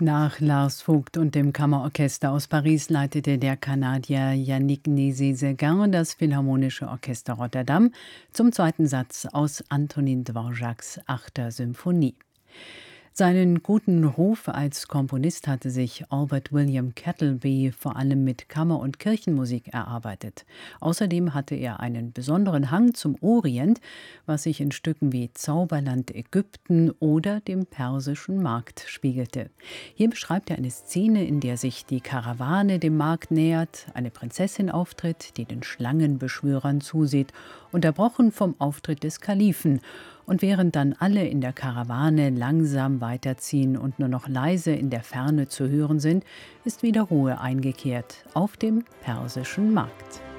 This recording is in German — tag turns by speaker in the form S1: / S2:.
S1: Nach Lars Vogt und dem Kammerorchester aus Paris leitete der Kanadier Yannick Nézet-Séguin das Philharmonische Orchester Rotterdam zum zweiten Satz aus Antonin Dvořáks 8. Symphonie. Seinen guten Ruf als Komponist hatte sich Albert William Kettleby vor allem mit Kammer- und Kirchenmusik erarbeitet. Außerdem hatte er einen besonderen Hang zum Orient, was sich in Stücken wie Zauberland Ägypten oder dem persischen Markt spiegelte. Hier beschreibt er eine Szene, in der sich die Karawane dem Markt nähert, eine Prinzessin auftritt, die den Schlangenbeschwörern zusieht, unterbrochen vom Auftritt des Kalifen. Und während dann alle in der Karawane langsam weiterziehen und nur noch leise in der Ferne zu hören sind, ist wieder Ruhe eingekehrt auf dem persischen Markt.